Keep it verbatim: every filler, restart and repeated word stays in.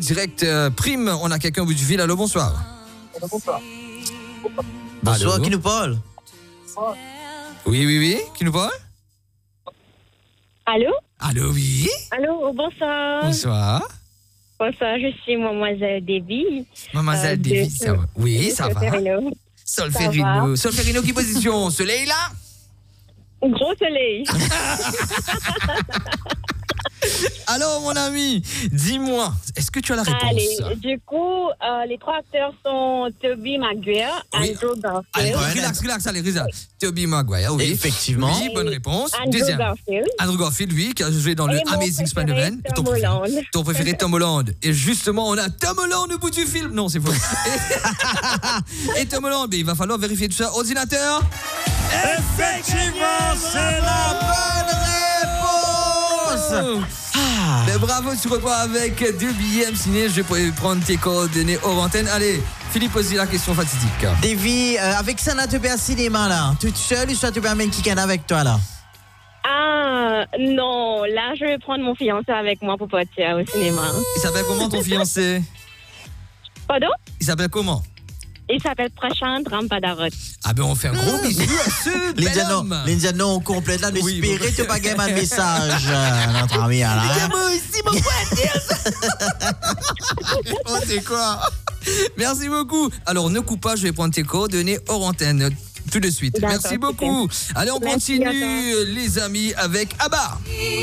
direct euh, prime. On a quelqu'un au bout du fil. Allô, bonsoir. Bonsoir. Bonsoir, Allô? qui nous parle? Oui, oui, oui. Qui nous parle? Allô? Allô, oui. Allô, bonsoir. Bonsoir. Bonsoir, je suis mademoiselle Davy. Mademoiselle Euh, Davy, de- ça va? Oui, ça va. Solferino. Solferino. Solferino, qui position? Soleil, là? Gros soleil. Alors, mon ami, dis-moi, est-ce que tu as la réponse? Allez, du coup, euh, les trois acteurs sont Tobey Maguire, Oui. Andrew Garfield. Allez, Ouais, relax, relax, allez, relax. Tobey Maguire, oui. Effectivement. Oui, bonne réponse. Andrew Deuxième. Garfield. Andrew Garfield, oui, qui a joué dans le Et mon Amazing préféré, Spider-Man. Et Tom préféré, Holland. ton préféré, Tom Holland. Et justement, on a Tom Holland au bout du film. Non, c'est faux. Et, et Tom Holland, mais il va falloir vérifier tout ça. Ordinateur. Effectivement, c'est la bonne réponse. Ah. Mais bravo, tu repars avec deux billets M ciné. Je pourrais prendre tes coordonnées hors antenne. Allez, Philippe, pose la question fatidique. Davy, euh, avec ça, tu peux un cinéma là. Tu es seul ou soit tu peux un mec qui est avec toi là? Ah, non, là, je vais prendre mon fiancé avec moi pour partir au cinéma. Il s'appelle comment ton fiancé? Pardon? Il s'appelle comment? Il s'appelle Prashant Rampadarot. Ah ben on fait un gros bisou à ce bel L'Indiano, homme. l'Indiano, on complète là. Oui, L'espérer, bon. tu pas gagner un message, euh, notre ami là. Hein? Moi aussi, mon Oh, c'est quoi? Merci beaucoup. Alors, ne coupe pas, je vais prendre tes coordonnées hors antenne tout de suite. D'accord, Merci beaucoup. Allez, on Merci, continue, d'accord. les amis, avec Abba.